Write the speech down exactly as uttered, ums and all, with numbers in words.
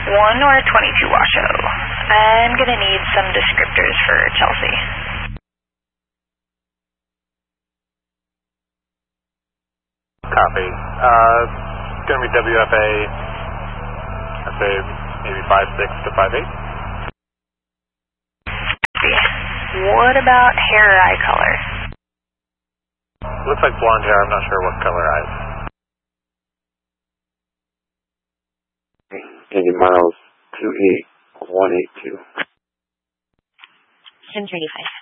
one or twenty-two Washoe. I'm gonna need some descriptors for Chelsea. Copy. Uh, it's gonna be W F A, I'd say maybe five six to five eight. What about hair or eye color? Looks like blonde hair, I'm not sure what color eyes. eighty miles, two eight one eight two. ten thirty-five.